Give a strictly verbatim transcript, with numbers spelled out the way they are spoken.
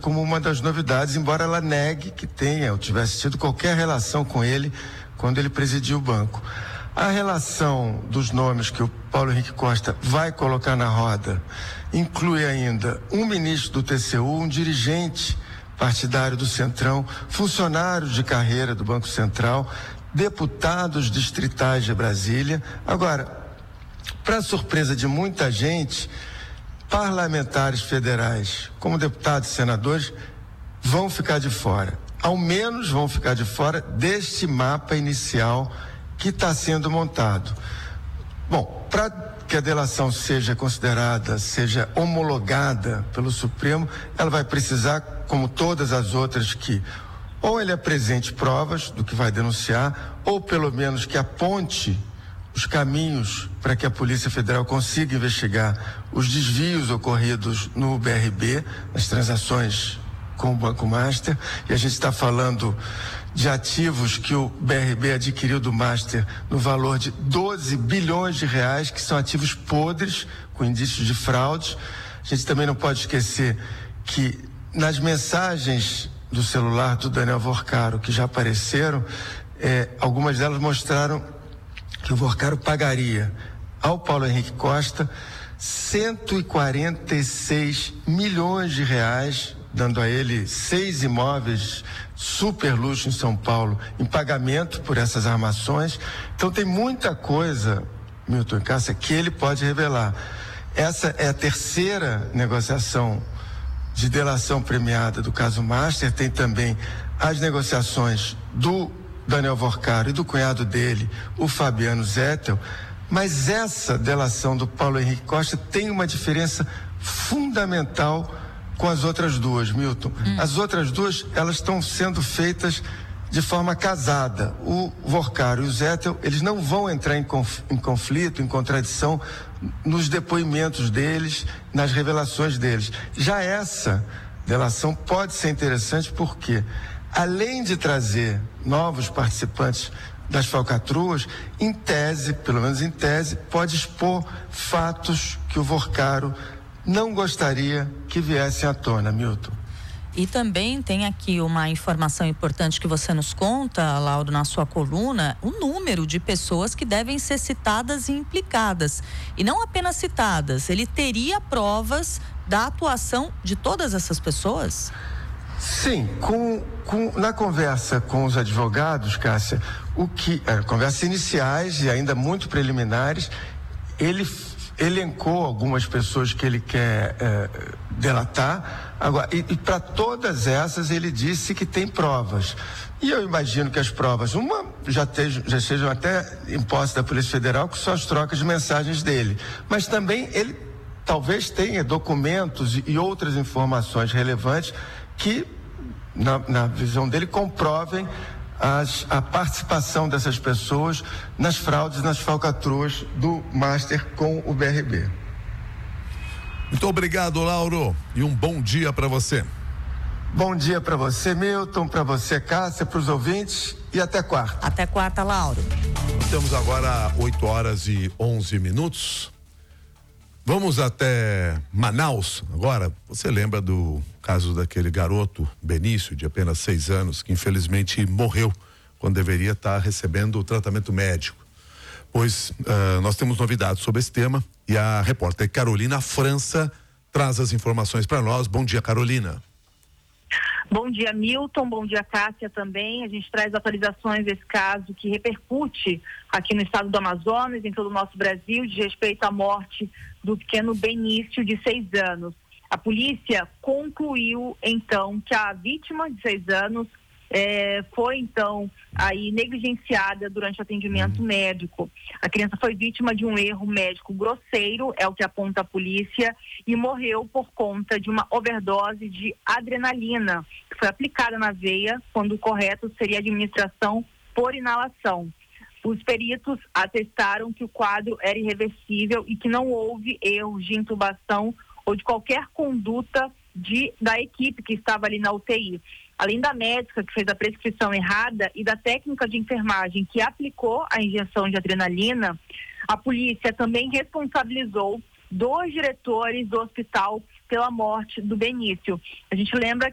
como uma das novidades, embora ela negue que tenha ou tivesse tido qualquer relação com ele quando ele presidiu o banco. A relação dos nomes que o Paulo Henrique Costa vai colocar na roda inclui ainda um ministro do T C U, um dirigente partidário do Centrão, funcionários de carreira do Banco Central, deputados distritais de Brasília. Agora, para surpresa de muita gente, parlamentares federais, como deputados e senadores, vão ficar de fora. Ao menos vão ficar de fora deste mapa inicial que está sendo montado. Bom, para que a delação seja considerada, seja homologada pelo Supremo, ela vai precisar, como todas as outras, que ou ele apresente provas do que vai denunciar, ou pelo menos que aponte os caminhos para que a Polícia Federal consiga investigar os desvios ocorridos no B R B, nas transações com o Banco Master, e a gente está falando de ativos que o B R B adquiriu do Master no valor de doze bilhões de reais, que são ativos podres, com indícios de fraude. A gente também não pode esquecer que nas mensagens do celular do Daniel Vorcaro, que já apareceram, eh, algumas delas mostraram que o Vorcaro pagaria ao Paulo Henrique Costa cento e quarenta e seis milhões de reais, dando a ele seis imóveis super luxo em São Paulo, em pagamento por essas armações. Então tem muita coisa, Milton e Cássia, que ele pode revelar. Essa é a terceira negociação de delação premiada do caso Master. Tem também as negociações do Daniel Vorcaro e do cunhado dele, o Fabiano Zettel. Mas essa delação do Paulo Henrique Costa tem uma diferença fundamental com as outras duas, Milton. Hum. As outras duas, elas estão sendo feitas de forma casada. O Vorcaro e o Zettel, eles não vão entrar em, conf, em conflito, em contradição nos depoimentos deles, nas revelações deles. Já essa delação pode ser interessante porque, além de trazer novos participantes das falcatruas, em tese, pelo menos em tese, pode expor fatos que o Vorcaro não gostaria que viessem à tona, Milton. E também tem aqui uma informação importante que você nos conta, Lauro, na sua coluna, o número de pessoas que devem ser citadas e implicadas. E não apenas citadas, ele teria provas da atuação de todas essas pessoas? Sim, com, com, na conversa com os advogados, Cássia, o que, é, conversas iniciais e ainda muito preliminares, ele elencou algumas pessoas que ele quer é, delatar. Agora, e, e para todas essas ele disse que tem provas. E eu imagino que as provas, uma já, tejam, já sejam até em posse da Polícia Federal, que são as trocas de mensagens dele. Mas também ele talvez tenha documentos e, e outras informações relevantes que, na, na visão dele, comprovem As, a participação dessas pessoas nas fraudes, nas falcatruas do Master com o B R B. Muito obrigado, Lauro, e um bom dia para você. Bom dia para você, Milton, para você, Cássia, para os ouvintes, e até quarta. Até quarta, Lauro. Temos agora oito horas e onze minutos. Vamos até Manaus agora. Você lembra do caso daquele garoto Benício, de apenas seis anos, que infelizmente morreu quando deveria estar recebendo o tratamento médico? Pois uh, nós temos novidades sobre esse tema e a repórter Carolina França traz as informações para nós. Bom dia, Carolina. Bom dia, Milton. Bom dia, Cássia, também. A gente traz atualizações desse caso que repercute aqui no estado do Amazonas, em todo o nosso Brasil, de respeito à morte do pequeno Benício, de seis anos. A polícia concluiu, então, que a vítima de seis anos eh, foi, então, aí negligenciada durante o atendimento médico. A criança foi vítima de um erro médico grosseiro, é o que aponta a polícia, e morreu por conta de uma overdose de adrenalina, que foi aplicada na veia, quando o correto seria a administração por inalação. Os peritos atestaram que o quadro era irreversível e que não houve erros de intubação ou de qualquer conduta de, da equipe que estava ali na U T I. Além da médica que fez a prescrição errada e da técnica de enfermagem que aplicou a injeção de adrenalina, a polícia também responsabilizou dois diretores do hospital pela morte do Benício. A gente lembra